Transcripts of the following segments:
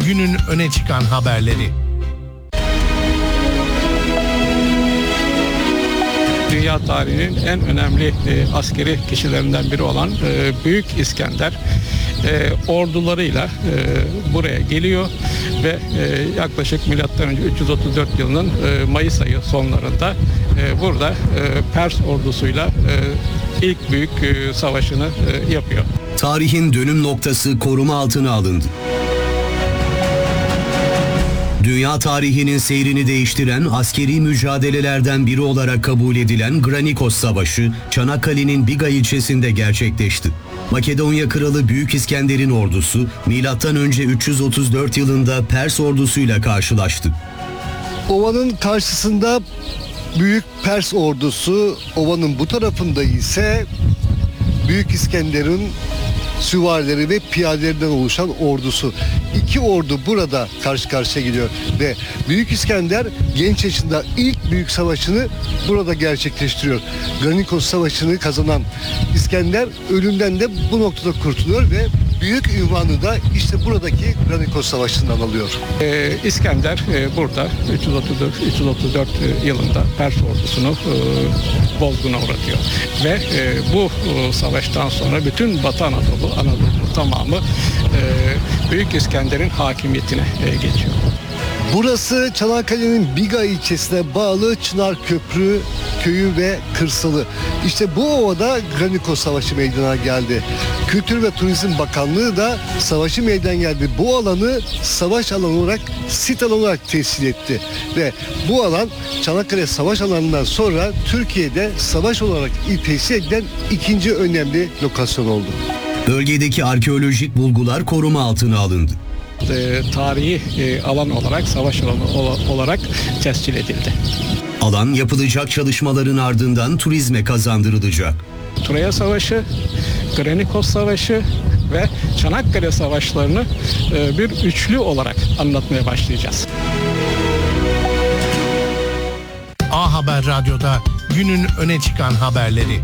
günün öne çıkan haberleri. Dünya tarihinin en önemli askeri kişilerinden biri olan Büyük İskender ordularıyla buraya geliyor ve yaklaşık M.Ö. 334 yılının Mayıs ayı sonlarında burada Pers ordusuyla ilk büyük savaşını yapıyor. Tarihin dönüm noktası koruma altına alındı. Dünya tarihinin seyrini değiştiren askeri mücadelelerden biri olarak kabul edilen Granikos Savaşı, Çanakkale'nin Biga ilçesinde gerçekleşti. Makedonya Kralı Büyük İskender'in ordusu, M.Ö. 334 yılında Pers ordusuyla karşılaştı. Ovanın karşısında Büyük Pers ordusu, ovanın bu tarafında ise Büyük İskender'in süvarileri ve piyadelerinden oluşan ordusu. İki ordu burada karşı karşıya gidiyor ve Büyük İskender genç yaşında ilk büyük savaşını burada gerçekleştiriyor. Granikos Savaşı'nı kazanan İskender ölümden de bu noktada kurtuluyor ve büyük ünvanı da işte buradaki Granikos Savaşı'ndan alıyor. İskender burada 334 yılında Pers ordusunu bozguna uğratıyor ve bu savaştan sonra bütün Batı Anadolu'nun tamamı Büyük İskender'in hakimiyetine geçiyor. Burası Çanakkale'nin Biga ilçesine bağlı Çınarköprü köyü ve kırsalı. İşte bu ovada Granikos Savaşı meydana geldi. Kültür ve Turizm Bakanlığı da savaşı meydana geldi. Bu alanı savaş alanı olarak, sit alanı olarak tescil etti. Ve bu alan Çanakkale Savaş alanından sonra Türkiye'de savaş olarak tescil edilen ikinci önemli lokasyon oldu. Bölgedeki arkeolojik bulgular koruma altına alındı. Tarihi alan olarak, savaş alanı olarak tescil edildi. Alan yapılacak çalışmaların ardından turizme kazandırılacak. Troya Savaşı, Granikos Savaşı ve Çanakkale Savaşlarını bir üçlü olarak anlatmaya başlayacağız. A Haber Radyo'da günün öne çıkan haberleri.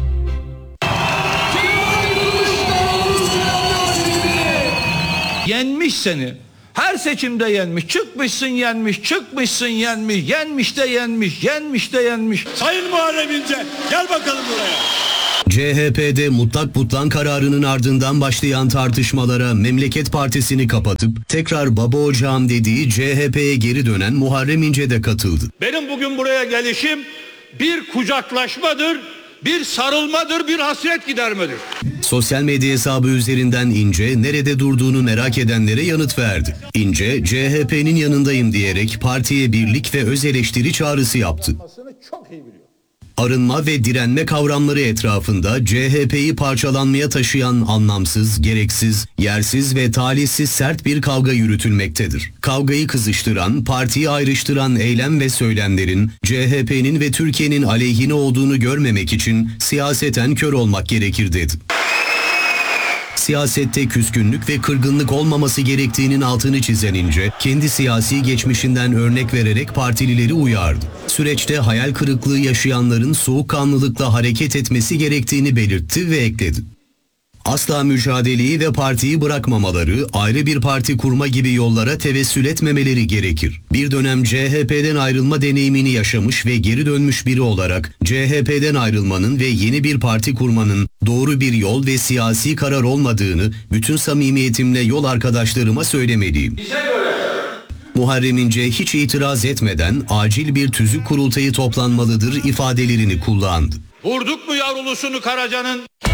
Yenmiş seni. Her seçimde yenmiş. Çıkmışsın yenmiş, çıkmışsın yenmiş, yenmiş de yenmiş, yenmiş de yenmiş. Sayın Muharrem İnce, gel bakalım buraya. CHP'de mutlak butlan kararının ardından başlayan tartışmalara Memleket Partisi'ni kapatıp tekrar baba ocağım dediği CHP'ye geri dönen Muharrem İnce de katıldı. Benim bugün buraya gelişim bir kucaklaşmadır, bir sarılmadır, bir hasret gidermedir. Sosyal medya hesabı üzerinden İnce nerede durduğunu merak edenlere yanıt verdi. İnce, CHP'nin yanındayım diyerek partiye birlik ve öz eleştiri çağrısı yaptı. Arınma ve direnme kavramları etrafında CHP'yi parçalanmaya taşıyan anlamsız, gereksiz, yersiz ve talihsiz sert bir kavga yürütülmektedir. Kavgayı kızıştıran, partiyi ayrıştıran eylem ve söylemlerin CHP'nin ve Türkiye'nin aleyhine olduğunu görmemek için siyaseten kör olmak gerekir dedi. Siyasette küskünlük ve kırgınlık olmaması gerektiğinin altını çizen İnce, kendi siyasi geçmişinden örnek vererek partilileri uyardı. Süreçte hayal kırıklığı yaşayanların soğukkanlılıkla hareket etmesi gerektiğini belirtti ve ekledi. Asla mücadeleyi ve partiyi bırakmamaları, ayrı bir parti kurma gibi yollara tevessül etmemeleri gerekir. Bir dönem CHP'den ayrılma deneyimini yaşamış ve geri dönmüş biri olarak CHP'den ayrılmanın ve yeni bir parti kurmanın doğru bir yol ve siyasi karar olmadığını bütün samimiyetimle yol arkadaşlarıma söylemeliyim. Muharrem İnce hiç itiraz etmeden acil bir tüzük kurultayı toplanmalıdır ifadelerini kullandı. Vurduk mu yavrulusunu Karaca'nın?